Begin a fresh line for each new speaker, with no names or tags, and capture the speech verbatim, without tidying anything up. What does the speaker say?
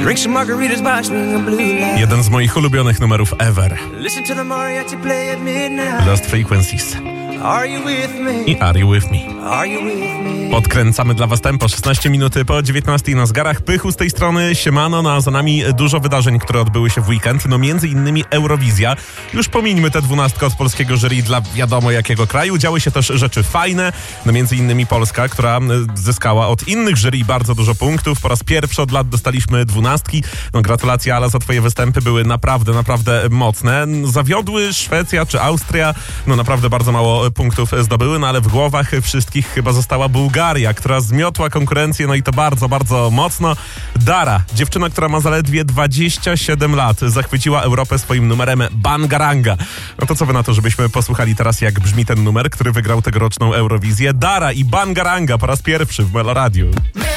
Drink some margaritas by swinging blue lights.
Jeden z moich ulubionych numerów ever.
Listen to the mariachi play at midnight.
Lost Frequencies.
Are you with me?
I Are You With Me.
Are you with me?
Podkręcamy dla was tempo. szesnaście minuty po dziewiętnastej na zegarach. Pychu z tej strony, siemano, no a za nami dużo wydarzeń, które odbyły się w weekend. No między innymi Eurowizja. Już pomińmy tę dwunastkę od polskiego jury dla wiadomo jakiego kraju. Działy się też rzeczy fajne. No między innymi Polska, która zyskała od innych jury bardzo dużo punktów. Po raz pierwszy od lat dostaliśmy dwunastki. No gratulacje, Ala, za twoje występy. Były naprawdę, naprawdę mocne. Zawiodły Szwecja czy Austria. No naprawdę bardzo mało punktów zdobyły, no ale w głowach wszystkich chyba została Bułgaria, która zmiotła konkurencję, no i to bardzo, bardzo mocno. Dara, dziewczyna, która ma zaledwie dwadzieścia siedem lat, zachwyciła Europę swoim numerem Bangaranga. No to co wy na to, żebyśmy posłuchali teraz, jak brzmi ten numer, który wygrał tegoroczną Eurowizję? Dara i Bangaranga po raz pierwszy w Meloradiu.